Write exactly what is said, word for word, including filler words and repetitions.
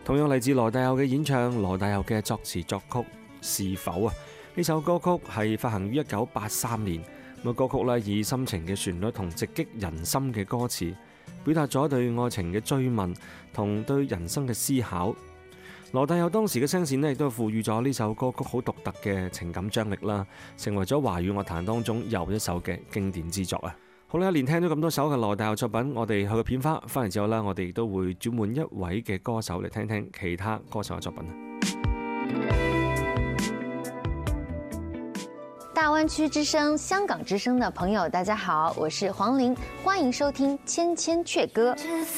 同樣嚟自羅大佑嘅演唱，羅大佑嘅作詞作曲是否啊？呢首歌曲係發行於一九八三年。咁歌曲咧以深情嘅旋律同直擊人心嘅歌詞，表達咗對愛情嘅追問同對人生嘅思考。羅大佑當時嘅聲線咧亦都賦予咗呢首歌曲好獨特嘅情感張力啦，成為咗華語樂壇當中又一首嘅經典之作啊！好啦，一連聽咗咁多首嘅羅大佑作品，我哋去個片花翻嚟之後呢，我哋亦都會轉換一位嘅歌手嚟聽聽其他歌手嘅作品。 大灣區之聲、香港之聲的朋友，大家好，我是黃玲，歡迎收聽《千千闕歌》。